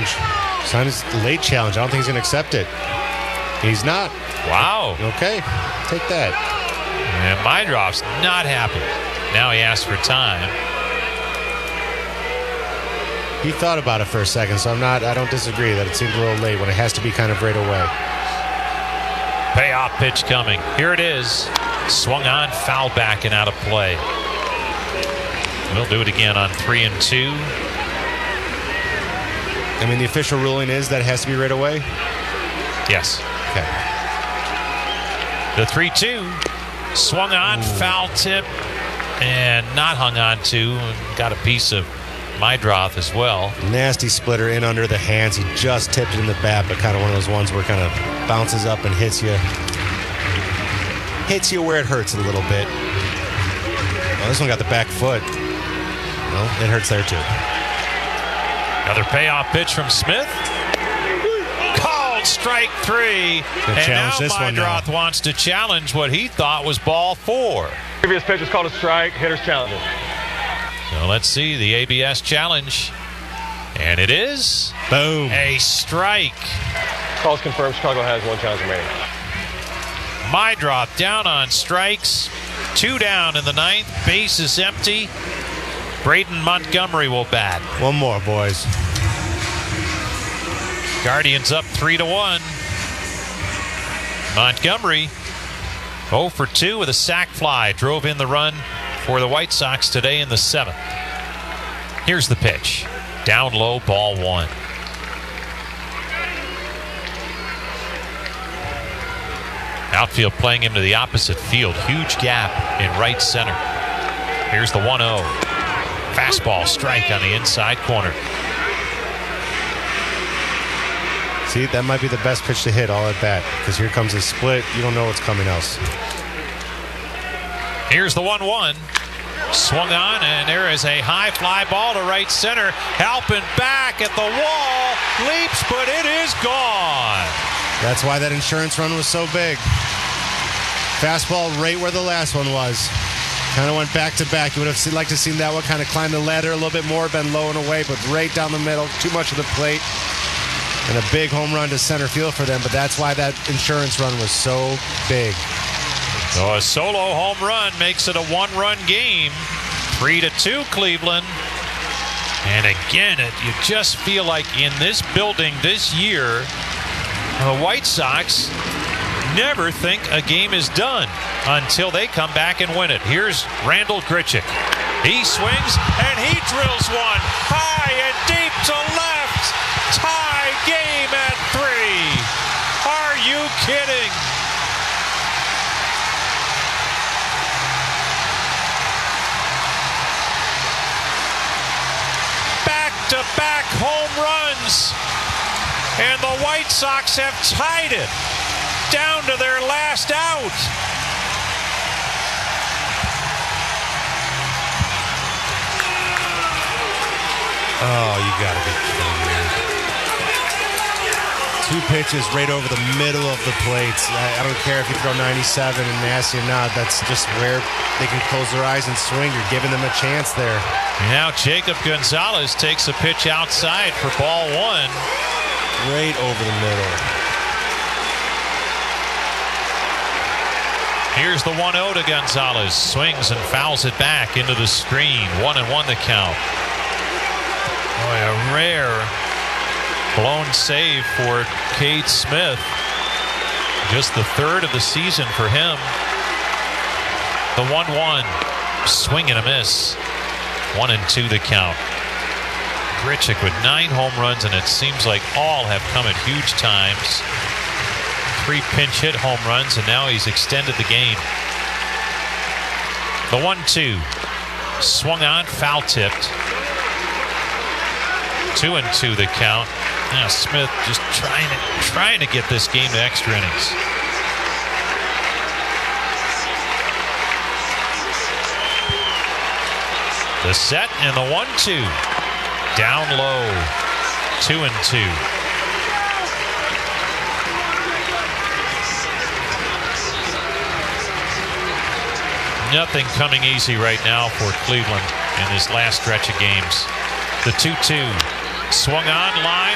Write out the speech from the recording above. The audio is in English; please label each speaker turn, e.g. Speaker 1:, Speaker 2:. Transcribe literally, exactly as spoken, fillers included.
Speaker 1: challenge. Sign his late challenge. I don't think he's going to accept it. He's not.
Speaker 2: Wow.
Speaker 1: Okay. Take that.
Speaker 2: And Meidroff's not happy. Now he asks for time.
Speaker 1: He thought about it for a second, so I'm not, I don't disagree that it seems a little late when it has to be kind of right away.
Speaker 2: Payoff pitch coming. Here it is. Swung on, foul back and out of play. We'll do it again on three and two.
Speaker 1: I mean, the official ruling is that it has to be right away?
Speaker 2: Yes.
Speaker 1: Okay.
Speaker 2: The three two. Swung on, Ooh. Foul tip, and not hung on to. Got a piece of Meidroff as well.
Speaker 1: Nasty splitter in under the hands. He just tipped it in the bat, but kind of one of those ones where it kind of bounces up and hits you. Hits you where it hurts a little bit. Well, this one got the back foot. Well, it hurts there too.
Speaker 2: Another payoff pitch from Smith. Called strike three. And now Meidroff wants to challenge what he thought was ball four.
Speaker 3: Previous pitch is called a strike. Hitter's challenging.
Speaker 2: So let's see the A B S challenge. And it is
Speaker 1: boom,
Speaker 2: a strike.
Speaker 3: Calls confirmed. Chicago has one challenge remaining.
Speaker 2: Meidroff down on strikes. Two down in the ninth. Base is empty. Braden Montgomery will bat.
Speaker 1: One more, boys.
Speaker 2: Guardians up three to one. Montgomery oh for two with a sac fly. Drove in the run for the White Sox today in the seventh. Here's the pitch. Down low, ball one. Outfield playing him to the opposite field. Huge gap in right center. Here's the one oh. Fastball strike on the inside corner.
Speaker 1: See, that might be the best pitch to hit all at bat, because here comes a split. You don't know what's coming else.
Speaker 2: Here's the one one. Swung on, and there is a high fly ball to right center. Halpin back at the wall. Leaps, but it is gone.
Speaker 1: That's why that insurance run was so big. Fastball right where the last one was. Kind of went back to back. You would have liked to have seen that one kind of climb the ladder a little bit more, been low and away, but right down the middle. Too much of the plate. And a big home run to center field for them, but that's why that insurance run was so big.
Speaker 2: So a solo home run makes it a one-run game. Three to two, Cleveland. And again, it, you just feel like in this building this year, the White Sox never think a game is done until they come back and win it. Here's Randal Grichuk. He swings and he drills one high and deep to left. Tie game at three. Are you kidding? Back-to-back home runs. And the White Sox have tied it down to their last out.
Speaker 1: Oh, you gotta be kidding me. Two pitches right over the middle of the plates. I, I don't care if you throw ninety-seven and nasty or not. That's just where they can close their eyes and swing. You're giving them a chance there.
Speaker 2: Now Jacob Gonzalez takes a pitch outside for ball one.
Speaker 1: Right over the middle.
Speaker 2: Here's the one oh to Gonzalez. Swings and fouls it back into the screen. One and one the count. Boy, a rare blown save for Cade Smith. Just the third of the season for him. The one one. Swing and a miss. One and two the count. Grichuk with nine home runs, and it seems like all have come at huge times. Three pinch hit home runs, and now he's extended the game. The one two. Swung on, foul tipped. Two and two the count. Now Smith just trying to trying to get this game to extra innings. The set and the one two. Down low. Two and two. Nothing coming easy right now for Cleveland in this last stretch of games. The two two. Swung on, line,